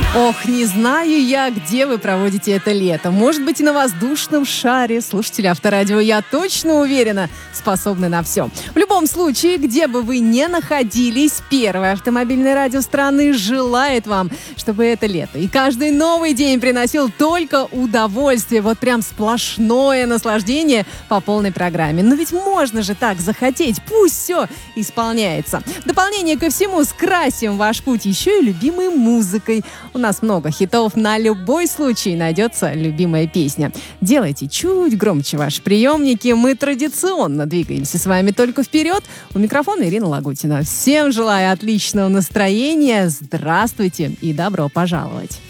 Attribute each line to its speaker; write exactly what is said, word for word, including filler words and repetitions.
Speaker 1: Ох, не знаю я, где вы проводите это лето. Может быть, и на воздушном шаре. Слушатели Авторадио, я точно уверена, способны на все. В любом случае, где бы вы ни находились, первое автомобильное радио страны желает вам, чтобы это лето и каждый новый день приносил только удовольствие. Вот прям сплошное наслаждение по полной программе. Но ведь можно же так захотеть. Пусть все исполняется. В дополнение ко всему, скрасим ваш путь еще и любимой музыкой. У нас много хитов, на любой случай найдется любимая песня. Делайте чуть громче ваши приемники. Мы традиционно двигаемся с вами только вперед. У микрофона Ирина Лагутина. Всем желаю отличного настроения. Здравствуйте и добро пожаловать.